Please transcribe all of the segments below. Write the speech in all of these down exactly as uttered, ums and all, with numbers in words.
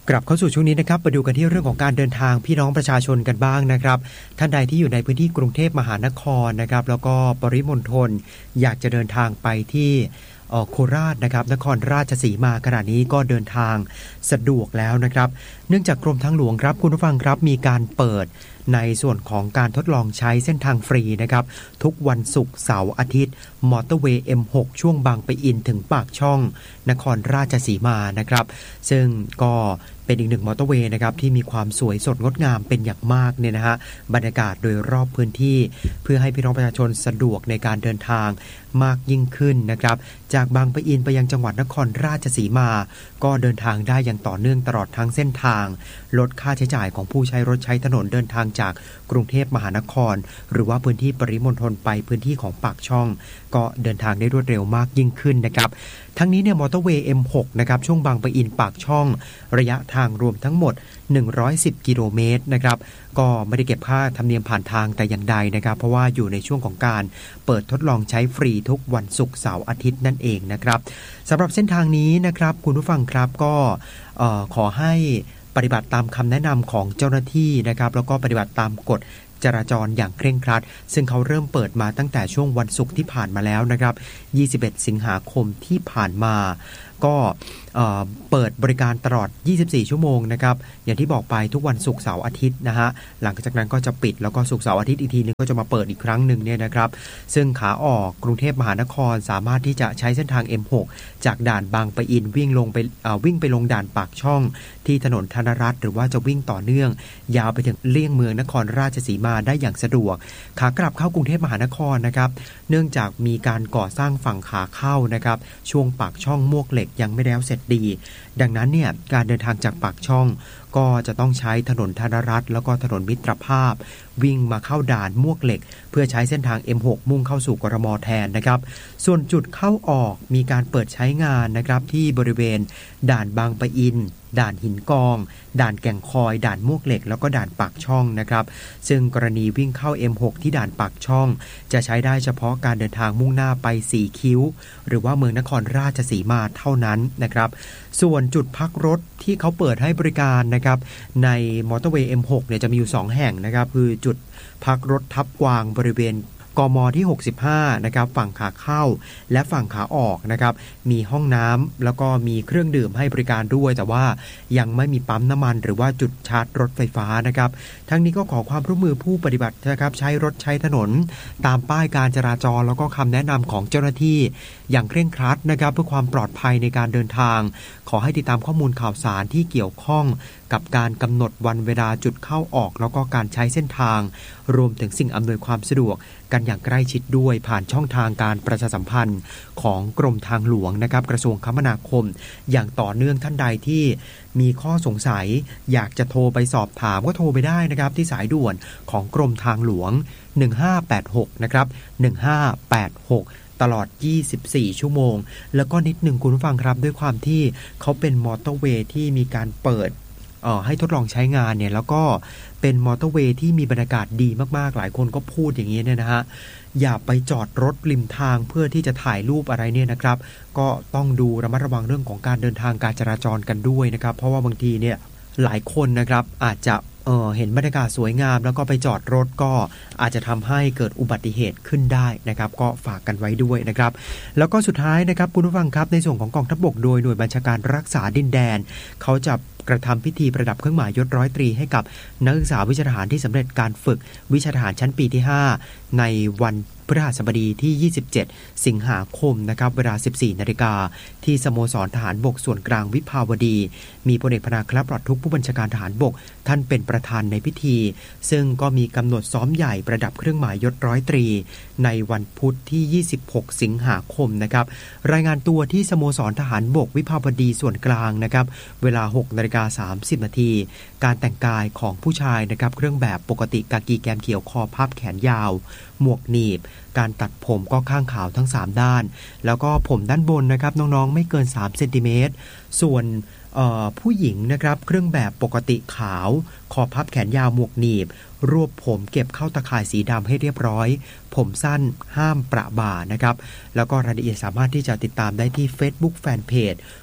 กลับเข้าสู่ช่วงนี้นะครับไปดูกันที่เรื่องของการเดินทางพี่น้องประชาชนกันบ้างนะครับท่านใดที่อยู่ในพื้นที่กรุงเทพมหานครนะครับแล้วก็ปริมณฑลอยากจะเดินทางไปที่โคราชนะครับนครราชสีมาขณะนี้ก็เดินทางสะดวกแล้วนะครับเนื่องจากกรมทางหลวงครับคุณผู้ฟังครับมีการเปิดในส่วนของการทดลองใช้เส้นทางฟรีนะครับทุกวันศุกร์เสาร์อาทิตย์มอเตอร์เวย์ เอ็ม หก ช่วงบางปะอินถึงปากช่องนครราชสีมานะครับซึ่งก็เป็นอีกหนึ่งมอเตอร์เวย์นะครับที่มีความสวยสดงดงามเป็นอย่างมากเนี่ยนะฮะบรรยากาศโดยรอบพื้นที่เพื่อให้พี่น้องประชาชนสะดวกในการเดินทางมากยิ่งขึ้นนะครับจากบางปะอินไปยังจังหวัดนครราชสีมาก็เดินทางได้อย่างต่อเนื่องตลอดทั้งเส้นทางลดค่าใช้จ่ายของผู้ใช้รถใช้ถนนเดินทางจากกรุงเทพมหานครหรือว่าพื้นที่ปริมณฑลไปพื้นที่ของปากช่องก็เดินทางได้รวดเร็วมากยิ่งขึ้นนะครับทั้งนี้เนี่ยมอเตอร์เวย์ เอ็ม หก นะครับช่วงบางปะอินปากช่องระยะทางรวมทั้งหมดหนึ่งร้อยสิบกิโลเมตรนะครับก็ไม่ได้เก็บค่าธรรมเนียมผ่านทางแต่อย่างใดนะครับเพราะว่าอยู่ในช่วงของการเปิดทดลองใช้ฟรีทุกวันศุกร์เสาร์อาทิตย์นั่นเองนะครับสำหรับเส้นทางนี้นะครับคุณผู้ฟังครับก็ขอให้ปฏิบัติตามคำแนะนำของเจ้าหน้าที่นะครับแล้วก็ปฏิบัติตามกฎจราจรอย่างเคร่งครัดซึ่งเขาเริ่มเปิดมาตั้งแต่ช่วงวันศุกร์ที่ผ่านมาแล้วนะครับยี่สิบเอ็ดสิงหาคมที่ผ่านมาก็เปิดบริการตลอดยี่สิบสี่ชั่วโมงนะครับอย่างที่บอกไปทุกวันศุกร์เสาร์อาทิตย์นะฮะหลังจากนั้นก็จะปิดแล้วก็ศุกร์เสาร์อาทิตย์อีกทีนึงก็จะมาเปิดอีกครั้งหนึ่งเนี่ยนะครับซึ่งขาออกกรุงเทพมหานครสามารถที่จะใช้เส้นทาง เอ็ม หก จากด่านบางปะอินวิ่งลงไปวิ่งไปลงด่านปากช่องที่ถนนธนรัตน์หรือว่าจะวิ่งต่อเนื่องยาวไปถึงเลี่ยงเมืองนครราชสีมาได้อย่างสะดวกขากลับเข้ากรุงเทพมหานครนะครับเนื่องจากมีการก่อสร้างฝั่งขาเข้านะครับช่วงปากช่องมวกเหล็กยังไม่แล้วเสร็จดีดังนั้นเนี่ยการเดินทางจากปากช่องก็จะต้องใช้ถนนธนรัตน์แล้วก็ถนนมิตรภาพวิ่งมาเข้าด่านมวกเหล็กเพื่อใช้เส้นทาง เอ็ม หก มุ่งเข้าสู่กรม.แทนนะครับส่วนจุดเข้าออกมีการเปิดใช้งานนะครับที่บริเวณด่านบางปะอินด่านหินกองด่านแก่งคอยด่านมวกเหล็กแล้วก็ด่านปากช่องนะครับซึ่งกรณีวิ่งเข้า เอ็ม หก ที่ด่านปากช่องจะใช้ได้เฉพาะการเดินทางมุ่งหน้าไปสี่คิ้วหรือว่าเมืองนครราชสีมาเท่านั้นนะครับส่วนจุดพักรถที่เขาเปิดให้บริการนะครับในมอเตอร์เวย์ เอ็ม หก เนี่ยจะมีอยู่สองแห่งนะครับคือจุดพักรถทับกวางบริเวณกม.ที่หกสิบห้านะครับฝั่งขาเข้าและฝั่งขาออกนะครับมีห้องน้ำแล้วก็มีเครื่องดื่มให้บริการด้วยแต่ว่ายังไม่มีปั๊มน้ำมันหรือว่าจุดชาร์จรถไฟฟ้านะครับทั้งนี้ก็ขอความร่วมมือผู้ปฏิบัตินะครับใช้รถใช้ถนนตามป้ายการจราจรแล้วก็คำแนะนำของเจ้าหน้าที่อย่างเคร่งครัดนะครับเพื่อความปลอดภัยในการเดินทางขอให้ติดตามข้อมูลข่าวสารที่เกี่ยวข้องกับการกำหนดวันเวลาจุดเข้าออกแล้วก็การใช้เส้นทางรวมถึงสิ่งอำนวยความสะดวกกันอย่างใกล้ชิดด้วยผ่านช่องทางการประชาสัมพันธ์ของกรมทางหลวงนะครับกระทรวงคมนาคมอย่างต่อเนื่องท่านใดที่มีข้อสงสัยอยากจะโทรไปสอบถามก็โทรไปได้นะครับที่สายด่วนของกรมทางหลวงหนึ่งห้าแปดหกนะครับหนึ่งห้าแปดหกตลอดยี่สิบสี่ชั่วโมงแล้วก็นิดหนึ่งคุณผู้ฟังครับด้วยความที่เขาเป็นมอเตอร์เวย์ที่มีการเปิดเอ่อให้ทดลองใช้งานเนี่ยแล้วก็เป็นมอเตอร์เวย์ที่มีบรรยากาศดีมากๆหลายคนก็พูดอย่างนี้เนี่ยนะฮะอย่าไปจอดรถริมทางเพื่อที่จะถ่ายรูปอะไรเนี่ยนะครับก็ต้องดูระมัดระวังเรื่องของการเดินทางการจราจรกันด้วยนะครับเพราะว่าบางทีเนี่ยหลายคนนะครับอาจจะเอ่อเห็นบรรยากาศสวยงามแล้วก็ไปจอดรถก็อาจจะทำให้เกิดอุบัติเหตุขึ้นได้นะครับก็ฝากกันไว้ด้วยนะครับแล้วก็สุดท้ายนะครับคุณผู้ฟังครับในส่วนของกองทัพบกโดยหน่วยบัญชาการรักษาดินแดนเขาจะกระทำพิธีประดับเครื่องหมายยศร้อยตรีให้กับนักศึกษาวิชาทหารที่สำเร็จการฝึกวิชาทหารชั้นปีที่ห้าในวันพฤหัสบดีที่ยี่สิบเจ็ดสิงหาคมนะครับเวลา สิบสี่นาฬิกาที่สโมสรทหารบกส่วนกลางวิภาวดีมีพลเอกพนาคลับปลอดทุกข์ผู้บัญชาการทหารบกท่านเป็นประธานในพิธีซึ่งก็มีกำหนดซ้อมใหญ่ประดับเครื่องหมายยศร้อยตรีในวันพุธที่ยี่สิบหกสิงหาคมนะครับรายงานตัวที่สโมสรทหารบกวิภาวดีส่วนกลางนะครับเวลา หกนาฬิกาสามสิบนาทีการแต่งกายของผู้ชายนะครับเครื่องแบบปกติกากีแกมเขียวคอพับแขนยาวหมวกหนีบการตัดผมก็ข้างขาวทั้งสามด้านแล้วก็ผมด้านบนนะครับน้องๆไม่เกินสามเซนติเมตรส่วนผู้หญิงนะครับเครื่องแบบปกติขาวคอพับแขนยาวหมวกหนีบรวบผมเก็บเข้าตะข่ายสีดำให้เรียบร้อยผมสั้นห้ามประบ่านะครับแล้วก็รายละเอียดสามารถที่จะติดตามได้ที่ Facebook Fanpage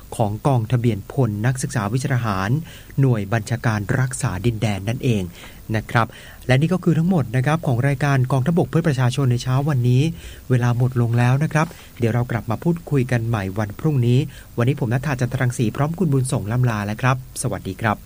ของกองทะเบียนพลนักศึกษาวิชาทหารหน่วยบัญชาการรักษาดินแดนนั่นเองนะครับและนี่ก็คือทั้งหมดนะครับของรายการกองทัพบกเพื่อประชาชนในเช้าวันนี้เวลาหมดลงแล้วนะครับเดี๋ยวเรากลับมาพูดคุยกันใหม่วันพรุ่งนี้วันนี้ผมณัฐฐา จันทรังสีพร้อมคุณบุญส่งล่ำลาแล้วครับสวัสดีครับ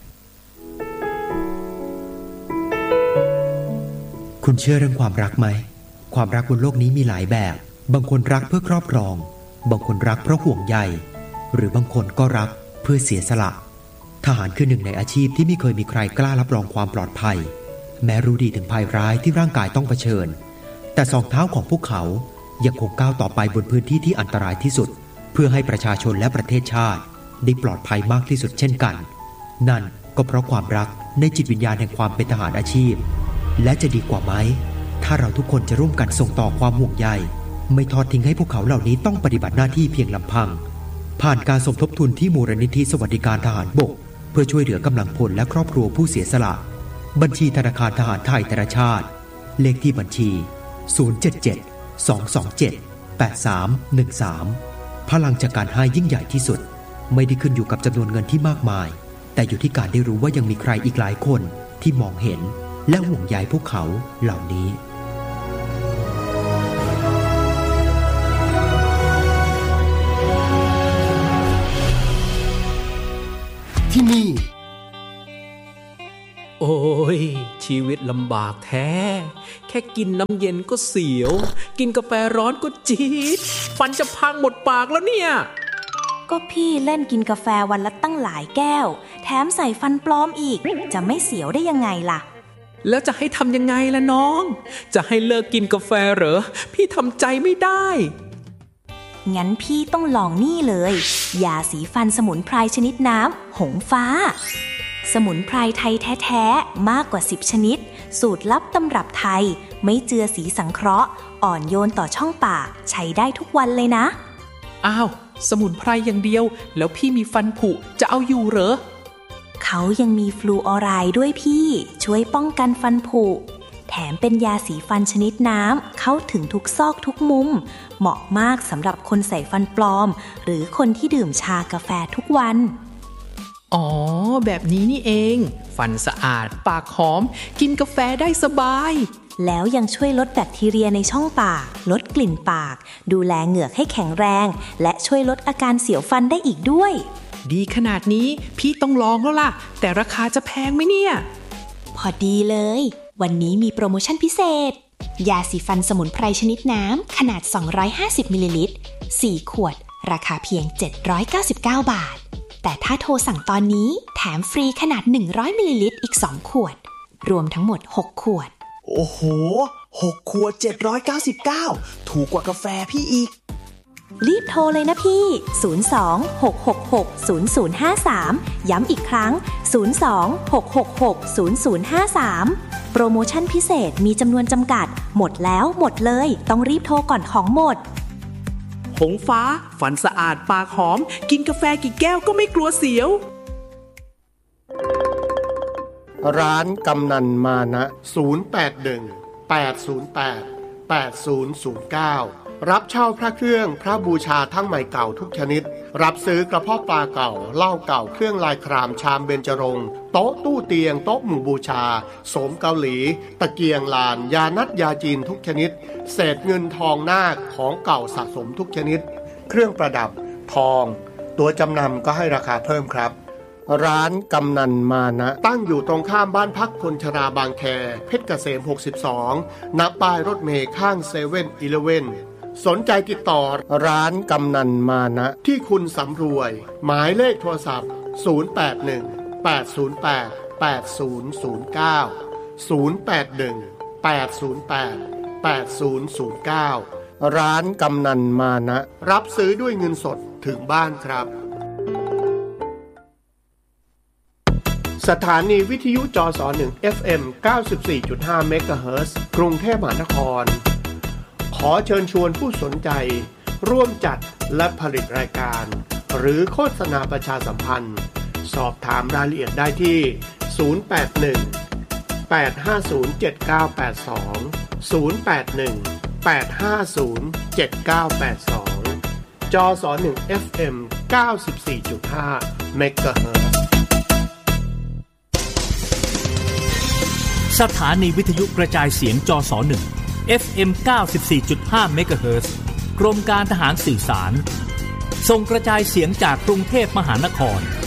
คุณเชื่อเรื่องความรักไหมความรักบนโลกนี้มีหลายแบบบางคนรักเพื่อครอบครองบางคนรักเพราะห่วงใยหรือบางคนก็รักเพื่อเสียสละทหารคือหนึ่งในอาชีพที่ไม่เคยมีใครกล้ารับรองความปลอดภัยแม้รู้ดีถึงภัยร้ายที่ร่างกายต้องเผชิญแต่สองเท้าของพวกเขายังคงก้าวต่อไปบนพื้นที่ที่อันตรายที่สุดเพื่อให้ประชาชนและประเทศชาติได้ปลอดภัยมากที่สุดเช่นกันนั่นก็เพราะความรักในจิตวิญญาณแห่งความเป็นทหารอาชีพและจะดีกว่าไหมถ้าเราทุกคนจะร่วมกันส่งต่อความห่วงใยไม่ทอดทิ้งให้พวกเขาเหล่านี้ต้องปฏิบัติหน้าที่เพียงลำพังผ่านการสมทบทุนที่มูลนิธิสวัสดิการทหารบกเพื่อช่วยเหลือกำลังพลและครอบครัวผู้เสียสละบัญชีธนาคารทหารไทยธนชาติเลขที่บัญชีศูนย์ เจ็ด เจ็ด สอง สอง เจ็ด แปด สาม หนึ่ง สามพลังจากการให้ยิ่งใหญ่ที่สุดไม่ได้ขึ้นอยู่กับจำนวนเงินที่มากมายแต่อยู่ที่การได้รู้ว่ายังมีใครอีกหลายคนที่มองเห็นและห่วงใยพวกเขาเหล่านี้ที่นี่โอ้ยชีวิตลำบากแท้แค่กินน้ำเย็นก็เสียวกินกาแฟร้อนก็จี๊ดฟันจะพังหมดปากแล้วเนี่ยก็พี่เล่นกินกาแฟวันละตั้งหลายแก้วแถมใส่ฟันปลอมอีกจะไม่เสียวได้ยังไงล่ะแล้วจะให้ทำยังไงล่ะน้องจะให้เลิกกินกาแฟเหรอพี่ทำใจไม่ได้งั้นพี่ต้องลองนี่เลยยาสีฟันสมุนไพรชนิดน้ำหงฟ้าสมุนไพรไทยแท้ๆมากกว่าสิบชนิดสูตรลับตำรับไทยไม่เจือสีสังเคราะห์อ่อนโยนต่อช่องปากใช้ได้ทุกวันเลยนะอ้าวสมุนไพรอย่างเดียวแล้วพี่มีฟันผุจะเอาอยู่เหรอเขายังมีฟลูออไรด์ด้วยพี่ช่วยป้องกันฟันผุแถมเป็นยาสีฟันชนิดน้ำเข้าถึงทุกซอกทุกมุมเหมาะมากสำหรับคนใส่ฟันปลอมหรือคนที่ดื่มชากาแฟทุกวันอ๋อแบบนี้นี่เองฟันสะอาดปากหอมกินกาแฟได้สบายแล้วยังช่วยลดแบคทีเรียในช่องปากลดกลิ่นปากดูแลเหงือกให้แข็งแรงและช่วยลดอาการเสียวฟันได้อีกด้วยดีขนาดนี้พี่ต้องลองแล้วล่ะแต่ราคาจะแพงไหมเนี่ยพอดีเลยวันนี้มีโปรโมชั่นพิเศษยาสีฟันสมุนไพรชนิดน้ำขนาดสองร้อยห้าสิบมิลลิลิตรสี่ขวดราคาเพียงเจ็ดร้อยเก้าสิบเก้าบาทแต่ถ้าโทรสั่งตอนนี้แถมฟรีขนาดหนึ่งร้อยมิลลิลิตรอีกสองขวดรวมทั้งหมดหกขวดโอ้โหหกขวดเจ็ดร้อยเก้าสิบเก้าถูกกว่ากาแฟพี่อีกรีบโทรเลยนะพี่ศูนย์ สอง หก หก หก ศูนย์ ศูนย์ ห้า สามย้ำอีกครั้งศูนย์ สอง หก หก หก ศูนย์ ศูนย์ ห้า สามโปรโมชั่นพิเศษมีจำนวนจำกัดหมดแล้วหมดเลยต้องรีบโทรก่อนของหมดหงฟ้าฟันสะอาดปากหอมกินกาแฟกี่แก้วก็ไม่กลัวเสียวร้านกำนันมานะศูนย์ แปด หนึ่ง แปด ศูนย์ แปด แปด ศูนย์ ศูนย์ เก้ารับเช่าพระเครื่องพระบูชาทั้งใหม่เก่าทุกชนิดรับซื้อกระเพาะปลาเก่าเหล้าเก่าเครื่องลายครามชามเบญจรงค์โต๊ะตู้เตียงโต๊ะหมู่บูชาโสมเกาหลีตะเกียงลานยานัดยาจีนทุกชนิดเศษเงินทองนาคของเก่าสะสมทุกชนิดเครื่องประดับทองตัวจำนำก็ให้ราคาเพิ่มครับร้านกำนันมานะตั้งอยู่ตรงข้ามบ้านพักคนชราบางแคเพชรเกษมหกสิบสองณป้ายรถเมล์ข้างเซเว่นอีเลฟเว่นสนใจติดต่อร้านกำนันมานะที่คุณสำรวยหมายเลขโทรศัพท์ศูนย์ แปด หนึ่ง แปด ศูนย์ แปด แปด ศูนย์ ศูนย์ เก้า ศูนย์ แปด หนึ่ง แปด ศูนย์ แปด แปด ศูนย์ ศูนย์ เก้าร้านกำนันมานะรับซื้อด้วยเงินสดถึงบ้านครับสถานีวิทยุจสหนึ่ง เอฟ เอ็ม เก้าสิบสี่จุดห้า เมกะเฮิรตซ์กรุงเทพมหานครขอเชิญชวนผู้สนใจร่วมจัดและผลิตรายการหรือโฆษณาประชาสัมพันธ์สอบถามรายละเอียดได้ที่ศูนย์ แปด หนึ่ง แปด ห้า ศูนย์ เจ็ด เก้า แปด สอง ศูนย์ แปด หนึ่ง แปด ห้า ศูนย์ เจ็ด เก้า แปด สองจสหนึ่ง เอฟ เอ็มเก้าสิบสี่จุดห้า เมกะเฮิรตซ์สถานีวิทยุกระจายเสียงจสหนึ่ง เอฟ เอ็ม เก้าสิบสี่จุดห้า เมกะเฮิรตซ์ กรมการทหารสื่อสารส่งกระจายเสียงจากกรุงเทพมหานคร